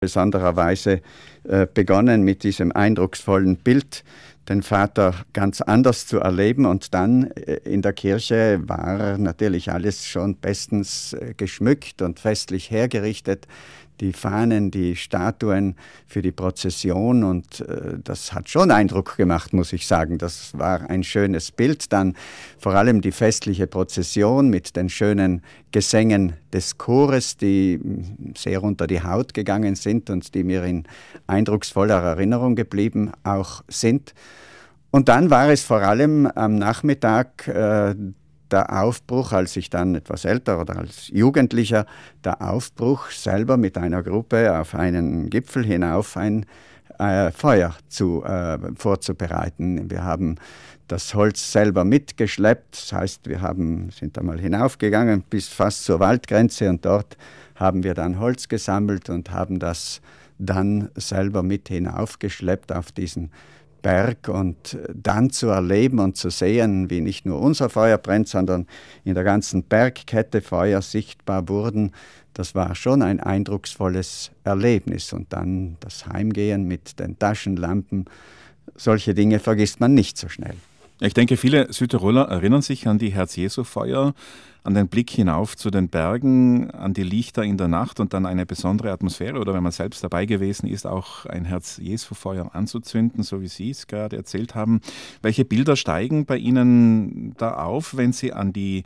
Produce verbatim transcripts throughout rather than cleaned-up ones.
besondererweise äh, begonnen mit diesem eindrucksvollen Bild, den Vater ganz anders zu erleben. Und dann äh, in der Kirche war natürlich alles schon bestens äh, geschmückt und festlich hergerichtet. Die Fahnen, die Statuen für die Prozession, und äh, das hat schon Eindruck gemacht, muss ich sagen. Das war ein schönes Bild. Dann vor allem die festliche Prozession mit den schönen Gesängen des Chores, die sehr unter die Haut gegangen sind und die mir in eindrucksvoller Erinnerung geblieben auch sind. Und dann war es vor allem am Nachmittag äh, der Aufbruch, als ich dann etwas älter oder als Jugendlicher, der Aufbruch selber mit einer Gruppe auf einen Gipfel hinauf ein äh, Feuer zu, äh, vorzubereiten. Wir haben das Holz selber mitgeschleppt, das heißt, wir haben, sind einmal hinaufgegangen bis fast zur Waldgrenze, und dort haben wir dann Holz gesammelt und haben das dann selber mit hinaufgeschleppt auf diesen Berg, und dann zu erleben und zu sehen, wie nicht nur unser Feuer brennt, sondern in der ganzen Bergkette Feuer sichtbar wurden, das war schon ein eindrucksvolles Erlebnis. Und dann das Heimgehen mit den Taschenlampen, solche Dinge vergisst man nicht so schnell. Ich denke, viele Südtiroler erinnern sich an die Herz-Jesu-Feuer, an den Blick hinauf zu den Bergen, an die Lichter in der Nacht und dann eine besondere Atmosphäre, oder wenn man selbst dabei gewesen ist, auch ein Herz-Jesu-Feuer anzuzünden, so wie Sie es gerade erzählt haben. Welche Bilder steigen bei Ihnen da auf, wenn Sie an die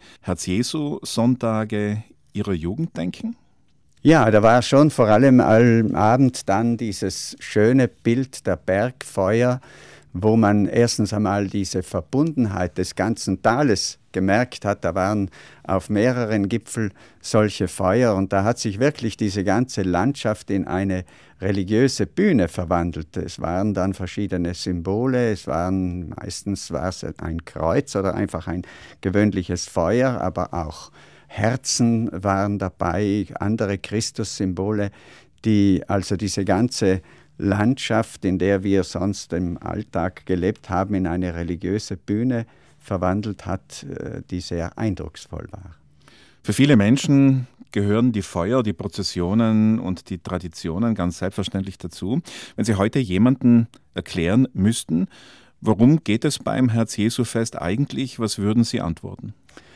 Herz-Jesu-Sonntage Ihrer Jugend denken? Ja, da war schon vor allem am Abend dann dieses schöne Bild der Bergfeuer, wo man erstens einmal diese Verbundenheit des ganzen Tales gemerkt hat. Da waren auf mehreren Gipfeln solche Feuer, und da hat sich wirklich diese ganze Landschaft in eine religiöse Bühne verwandelt. Es waren dann verschiedene Symbole, es waren meistens war es ein Kreuz oder einfach ein gewöhnliches Feuer, aber auch Herzen waren dabei, andere Christussymbole, die also diese ganze Landschaft, in der wir sonst im Alltag gelebt haben, in eine religiöse Bühne verwandelt hat, die sehr eindrucksvoll war. Für viele Menschen gehören die Feuer, die Prozessionen und die Traditionen ganz selbstverständlich dazu. Wenn Sie heute jemandem erklären müssten, worum geht es beim Herz-Jesu-Fest eigentlich, was würden Sie antworten?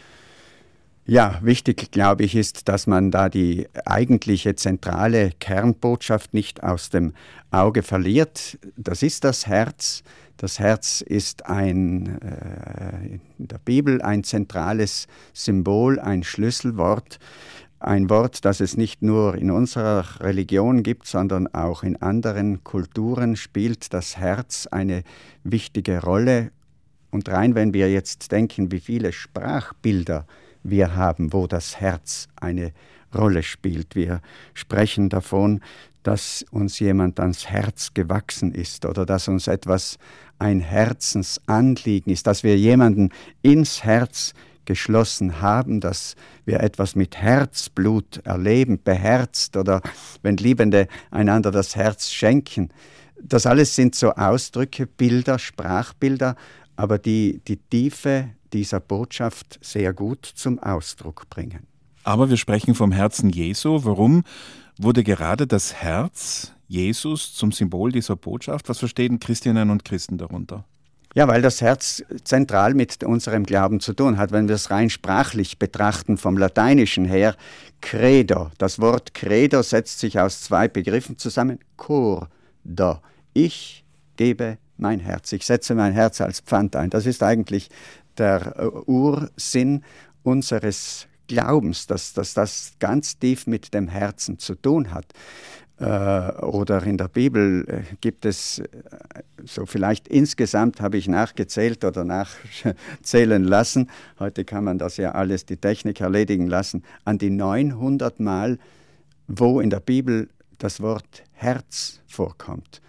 Ja, wichtig, glaube ich, ist, dass man da die eigentliche zentrale Kernbotschaft nicht aus dem Auge verliert. Das ist das Herz. Das Herz ist ein, äh, in der Bibel ein zentrales Symbol, ein Schlüsselwort. Ein Wort, das es nicht nur in unserer Religion gibt, sondern auch in anderen Kulturen spielt das Herz eine wichtige Rolle. Und rein, wenn wir jetzt denken, wie viele Sprachbilder wir haben, wo das Herz eine Rolle spielt. Wir sprechen davon, dass uns jemand ans Herz gewachsen ist oder dass uns etwas ein Herzensanliegen ist, dass wir jemanden ins Herz geschlossen haben, dass wir etwas mit Herzblut erleben, beherzt, oder wenn Liebende einander das Herz schenken. Das alles sind so Ausdrücke, Bilder, Sprachbilder, aber die die Tiefe dieser Botschaft sehr gut zum Ausdruck bringen. Aber wir sprechen vom Herzen Jesu. Warum wurde gerade das Herz Jesus zum Symbol dieser Botschaft? Was verstehen Christinnen und Christen darunter? Ja, weil das Herz zentral mit unserem Glauben zu tun hat. Wenn wir es rein sprachlich betrachten, vom Lateinischen her, credo. Das Wort credo setzt sich aus zwei Begriffen zusammen. Cor, do. Ich gebe mein Herz. Ich setze mein Herz als Pfand ein. Das ist eigentlich der Ursinn unseres Glaubens, dass, dass das ganz tief mit dem Herzen zu tun hat. Äh, oder in der Bibel äh, gibt es, äh, so vielleicht insgesamt habe ich nachgezählt oder nachzählen lassen, heute kann man das ja alles, die Technik erledigen lassen, an die neunhundert Mal, wo in der Bibel das Wort Herz vorkommt.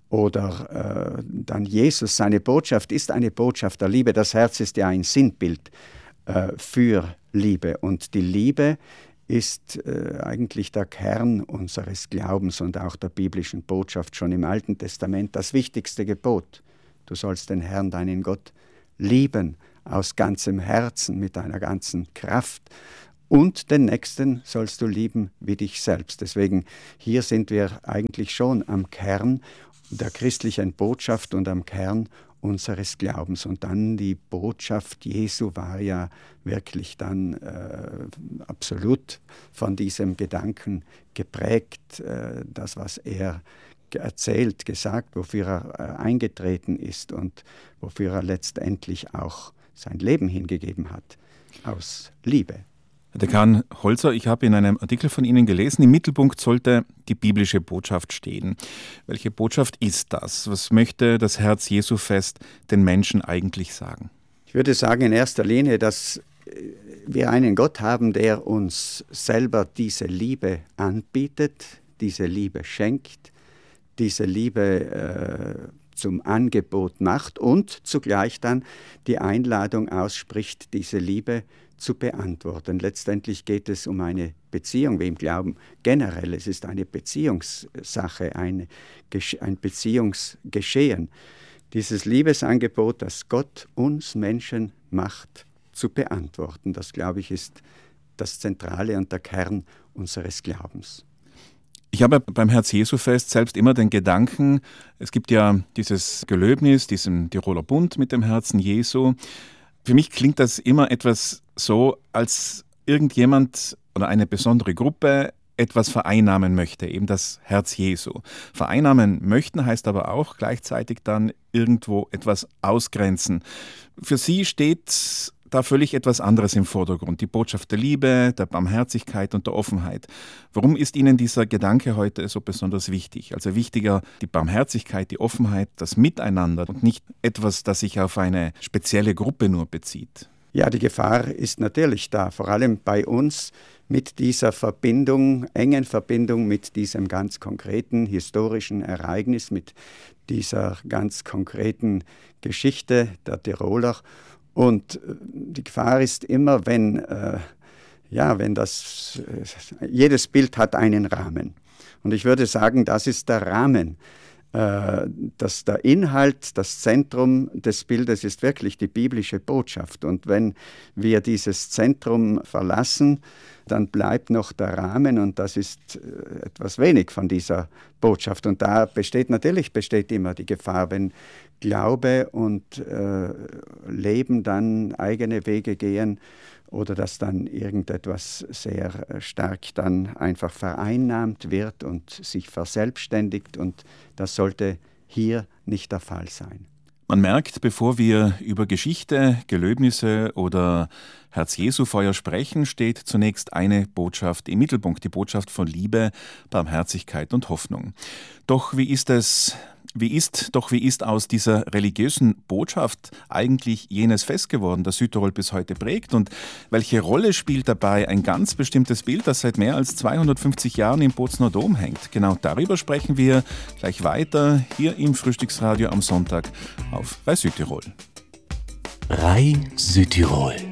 Oder äh, dann Jesus, seine Botschaft ist eine Botschaft der Liebe. Das Herz ist ja ein Sinnbild äh, für Liebe. Und die Liebe ist äh, eigentlich der Kern unseres Glaubens und auch der biblischen Botschaft. Schon im Alten Testament das wichtigste Gebot. Du sollst den Herrn, deinen Gott, lieben aus ganzem Herzen, mit deiner ganzen Kraft und den Nächsten sollst du lieben wie dich selbst. Deswegen hier sind wir eigentlich schon am Kern der christlichen Botschaft und am Kern unseres Glaubens. Und dann die Botschaft Jesu war ja wirklich dann äh, absolut von diesem Gedanken geprägt, äh, das, was er erzählt, gesagt, wofür er äh, eingetreten ist und wofür er letztendlich auch sein Leben hingegeben hat, aus Liebe. Herr Dekan Holzer, ich habe in einem Artikel von Ihnen gelesen, im Mittelpunkt sollte die biblische Botschaft stehen. Welche Botschaft ist das? Was möchte das Herz-Jesu-Fest den Menschen eigentlich sagen? Ich würde sagen in erster Linie, dass wir einen Gott haben, der uns selber diese Liebe anbietet, diese Liebe schenkt, diese Liebe äh, zum Angebot macht und zugleich dann die Einladung ausspricht, diese Liebe zu beantworten. Letztendlich geht es um eine Beziehung, wie im Glauben generell. Es ist eine Beziehungssache, eine, ein Beziehungsgeschehen. Dieses Liebesangebot, das Gott uns Menschen macht, zu beantworten, das, glaube ich, ist das Zentrale und der Kern unseres Glaubens. Ich habe beim Herz-Jesu-Fest selbst immer den Gedanken, es gibt ja dieses Gelöbnis, diesen Tiroler Bund mit dem Herzen Jesu. Für mich klingt das immer etwas so, als irgendjemand oder eine besondere Gruppe etwas vereinnahmen möchte, eben das Herz Jesu. Vereinnahmen möchten heißt aber auch gleichzeitig dann irgendwo etwas ausgrenzen. Für Sie steht da völlig etwas anderes im Vordergrund, die Botschaft der Liebe, der Barmherzigkeit und der Offenheit. Warum ist Ihnen dieser Gedanke heute so besonders wichtig? Also wichtiger die Barmherzigkeit, die Offenheit, das Miteinander und nicht etwas, das sich auf eine spezielle Gruppe nur bezieht? Ja, die Gefahr ist natürlich da, vor allem bei uns mit dieser Verbindung, engen Verbindung mit diesem ganz konkreten historischen Ereignis, mit dieser ganz konkreten Geschichte der Tiroler. Und die Gefahr ist immer, wenn, äh, ja, wenn das, äh, jedes Bild hat einen Rahmen. Und ich würde sagen, das ist der Rahmen. Äh, dass der Inhalt, das Zentrum des Bildes ist wirklich die biblische Botschaft. Und wenn wir dieses Zentrum verlassen, dann bleibt noch der Rahmen und das ist äh, etwas wenig von dieser Botschaft. Und da besteht natürlich besteht immer die Gefahr, wenn Glaube und äh, Leben dann eigene Wege gehen oder dass dann irgendetwas sehr stark dann einfach vereinnahmt wird und sich verselbstständigt. Und das sollte hier nicht der Fall sein. Man merkt, bevor wir über Geschichte, Gelöbnisse oder Herz-Jesu-Feuer sprechen, steht zunächst eine Botschaft im Mittelpunkt, die Botschaft von Liebe, Barmherzigkeit und Hoffnung. Doch wie ist es, wie ist, doch wie ist aus dieser religiösen Botschaft eigentlich jenes Fest geworden, das Südtirol bis heute prägt? Und welche Rolle spielt dabei ein ganz bestimmtes Bild, das seit mehr als zweihundertfünfzig Jahren im Bozner Dom hängt? Genau darüber sprechen wir gleich weiter hier im Frühstücksradio am Sonntag auf RAI Südtirol. RAI Südtirol.